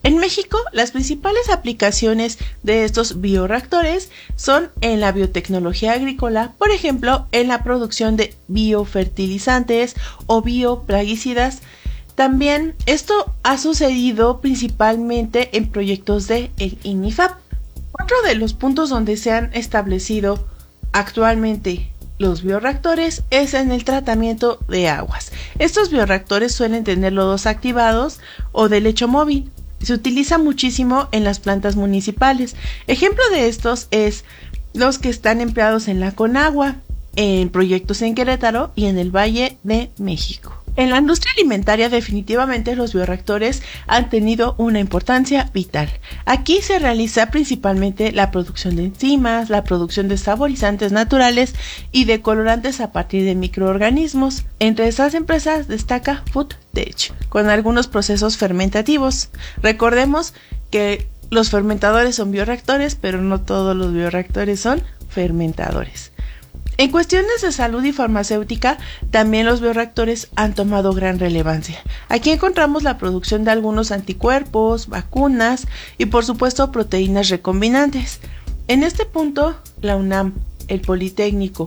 En México, las principales aplicaciones de estos bioreactores son en la biotecnología agrícola, por ejemplo, en la producción de biofertilizantes o bioplaguicidas. También esto ha sucedido principalmente en proyectos de el INIFAP. Otro de los puntos donde se han establecido actualmente los bioreactores es en el tratamiento de aguas. Estos bioreactores suelen tener lodos activados o de lecho móvil. Se utiliza muchísimo en las plantas municipales. Ejemplo de estos es los que están empleados en la Conagua, en proyectos en Querétaro y en el Valle de México. En la industria alimentaria definitivamente los bioreactores han tenido una importancia vital. Aquí se realiza principalmente la producción de enzimas, la producción de saborizantes naturales y de colorantes a partir de microorganismos. Entre esas empresas destaca FoodTech, con algunos procesos fermentativos. Recordemos que los fermentadores son bioreactores, pero no todos los bioreactores son fermentadores. En cuestiones de salud y farmacéutica, también los bioreactores han tomado gran relevancia. Aquí encontramos la producción de algunos anticuerpos, vacunas y por supuesto proteínas recombinantes. En este punto, la UNAM, el Politécnico,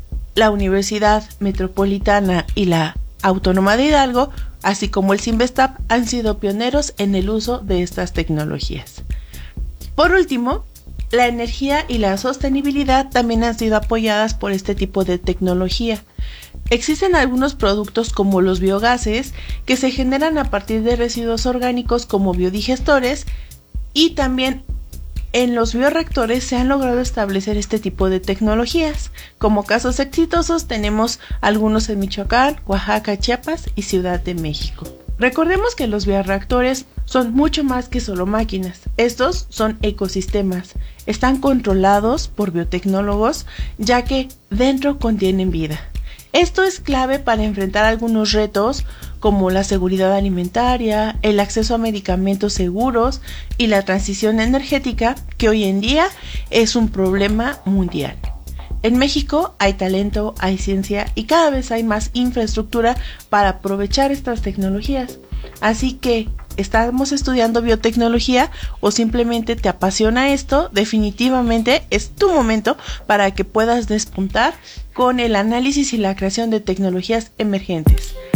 la Universidad Metropolitana y la Autónoma de Hidalgo, así como el CINVESTAP, han sido pioneros en el uso de estas tecnologías. Por último, la energía y la sostenibilidad también han sido apoyadas por este tipo de tecnología. Existen algunos productos como los biogases que se generan a partir de residuos orgánicos como biodigestores, y también en los bioreactores se han logrado establecer este tipo de tecnologías. Como casos exitosos tenemos algunos en Michoacán, Oaxaca, Chiapas y Ciudad de México. Recordemos que los bioreactores son mucho más que solo máquinas. Estos son ecosistemas. Están controlados por biotecnólogos, ya que dentro contienen vida. Esto es clave para enfrentar algunos retos como la seguridad alimentaria, el acceso a medicamentos seguros y la transición energética, que hoy en día es un problema mundial. En México hay talento, hay ciencia y cada vez hay más infraestructura para aprovechar estas tecnologías. Así que, ¿estamos estudiando biotecnología o simplemente te apasiona esto? Definitivamente es tu momento para que puedas despuntar con el análisis y la creación de tecnologías emergentes.